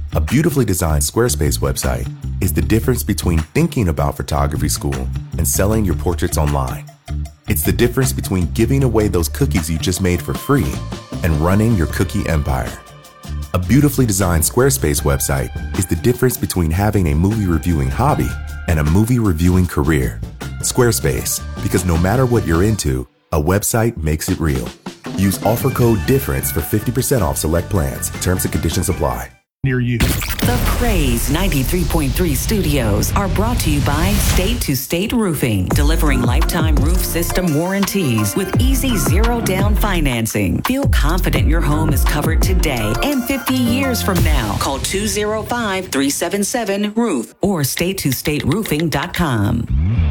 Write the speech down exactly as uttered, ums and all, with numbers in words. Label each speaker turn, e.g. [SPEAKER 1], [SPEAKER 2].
[SPEAKER 1] A beautifully designed Squarespace website is the difference between thinking about photography school and selling your portraits online. It's the difference between giving away those cookies you just made for free and running your cookie empire. A beautifully designed Squarespace website is the difference between having a movie reviewing hobby and a movie reviewing career. Squarespace, because no matter what you're into, a website makes it real. Use offer code DIFFERENCE for fifty percent off select plans. Terms and conditions apply.
[SPEAKER 2] Near you.
[SPEAKER 3] The Praise ninety-three point three studios are brought to you by State to State Roofing, delivering lifetime roof system warranties with easy zero down financing. Feel confident your home is covered today and fifty years from now. Call two oh five, three seven seven, roof or state to state roofing dot com.